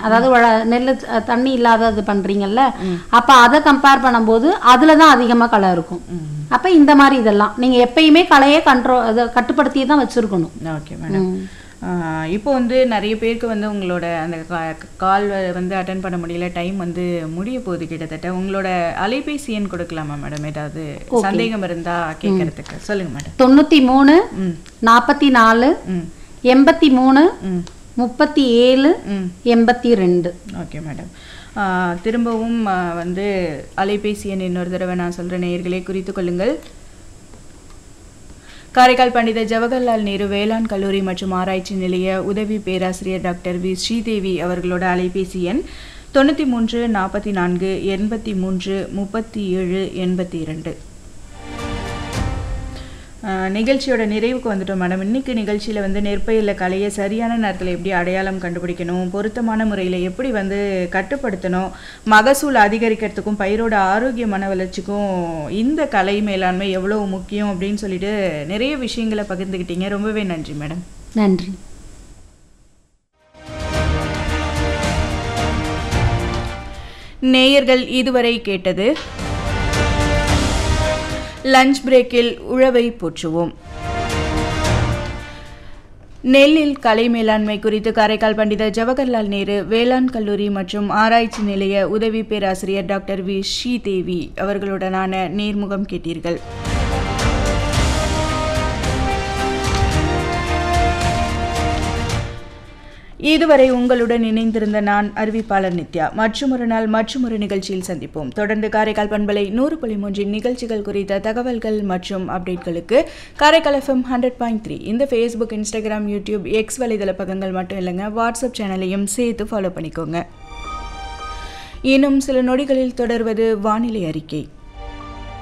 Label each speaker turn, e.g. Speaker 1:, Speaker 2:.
Speaker 1: அதாவது நெல் தண்ணி இல்லாதது பண்றீங்கல்ல, அப்ப அதை கம்பேர் பண்ணும்போது அதுல தான் அதிகமா களை இருக்கும். அப்ப இந்த மாதிரி இதெல்லாம் நீங்க எப்பயுமே களையே கட்டுப்படுத்தி தான் வச்சிருக்கணும்.
Speaker 2: Okay madam. இப்போ வந்து நிறைய பேருக்கு வந்து உங்களோட அந்த கால் வந்து அட்டன் பண்ண முடியல, டைம் வந்து முடிய போகுது கிட்டத்தட்ட. உங்களோட அலைபேசி எண் கொடுக்கலாமா மேடம்? ஏதாவது சந்தேகம் இருந்தா கேட்கறதுக்கு சொல்லுங்க மேடம்.
Speaker 1: 93 44 83 37 82.
Speaker 2: Okay madam. திரும்பவும் வந்து அலைபேசி எண் இன்னொரு தடவை நான் சொல்கிறேன், நேயர்களே குறித்து கொள்ளுங்கள். காரைக்கால் பண்டித ஜவஹர்லால் நேரு வேளாண் கல்லூரி மற்றும் ஆராய்ச்சி நிலைய உதவி பேராசிரியர் டாக்டர் வி ஸ்ரீதேவி அவர்களோட அலைபேசி எண் 93 44 83 37 82. நிகழ்ச்சியோட நிறைவுக்கு வந்துட்டோம் மேடம். இன்னைக்கு நிகழ்ச்சியில் வந்து நெற்பயிரில் களையை சரியான நேரத்தில் எப்படி அடையாளம் கண்டுபிடிக்கணும், பொருத்தமான முறையில் எப்படி வந்து கட்டுப்படுத்தணும், மகசூல் அதிகரிக்கிறதுக்கும் பயிரோட ஆரோக்கியமான வளர்ச்சிக்கும் இந்த கலை மேலாண்மை எவ்வளோ முக்கியம் அப்படின்னு சொல்லிட்டு நிறைய விஷயங்களை பகிர்ந்துக்கிட்டீங்க. ரொம்பவே நன்றி மேடம்.
Speaker 1: நன்றி.
Speaker 2: நேயர்கள் இதுவரை கேட்டது லஞ்ச் பிரேக்கில் உழவை போற்றுவோம். நெல்லில் கலை மேலாண்மை குறித்து காரைக்கால் பண்டித ஜவஹர்லால் நேரு வேளாண் கல்லூரி மற்றும் ஆராய்ச்சி நிலைய உதவி பேராசிரியர் டாக்டர் வி ஸ்ரீதேவி அவர்களுடனான நேர்முகம் கேட்டீர்கள். இதுவரை உங்களுடன் இணைந்திருந்த நான் அறிவிப்பாளர் நித்யா. மற்றொரு நாள் மற்றொரு நிகழ்ச்சியில் சந்திப்போம். தொடர்ந்து காரைக்கால் பண்பலை 100.3 நிகழ்ச்சிகள் குறித்த தகவல்கள் மற்றும் அப்டேட்களுக்கு காரைக்கால் FM 100.3 இந்த ஃபேஸ்புக், இன்ஸ்டாகிராம், யூடியூப், எக்ஸ் வலைதள பக்கங்கள் மட்டும் இல்லைங்க, வாட்ஸ்அப் சேனலையும் சேர்த்து ஃபாலோ பண்ணிக்கோங்க. இன்னும் சில நொடிகளில் தொடர்வது வானிலை அறிக்கை.